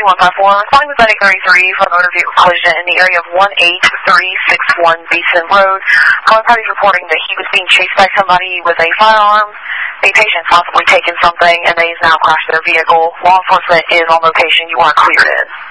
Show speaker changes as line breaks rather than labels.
154, responding with Medic 33 for a motor vehicle collision in the area of 18361 Beeson Road. Calling parties reporting that he was being chased by somebody with a firearm. The patient's possibly taken something and they have now crashed their vehicle. Law enforcement is on location. You are cleared in.